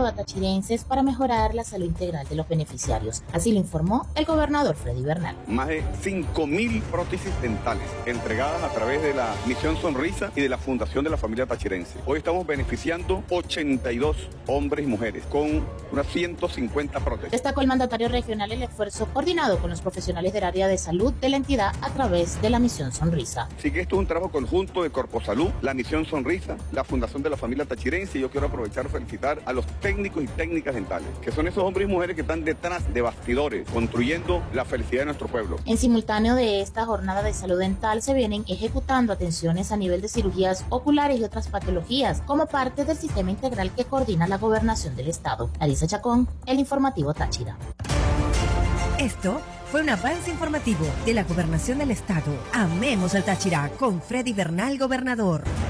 a tachirenses para mejorar la salud integral de los beneficiarios. Así lo informó el gobernador Freddy Bernal. Más de 5.000 prótesis dentales entregadas a través de la Misión Sonrisa y de la Fundación de la Familia Tachirense. Hoy estamos beneficiando 82 hombres y mujeres con unas 150 prótesis. Destacó el mandatario regional el esfuerzo coordinado con los profesionales del área de salud de la entidad a través de la Misión Sonrisa. Así que esto es un trabajo conjunto de Corposalud, la Misión Sonrisa, la Fundación de la Familia Tachirense, y yo quiero aprovechar y felicitar a los técnicos y técnicas dentales, que son esos hombres y mujeres que están detrás de bastidores, construyendo la felicidad de nuestro pueblo. En simultáneo de esta jornada de salud dental se vienen ejecutando atenciones a nivel de cirugías oculares y otras patologías como parte del sistema integral que coordina la gobernación del estado. Alisa Chacón, el informativo Táchira. Esto fue un avance informativo de la gobernación del estado. Amemos al Táchira con Freddy Bernal, gobernador.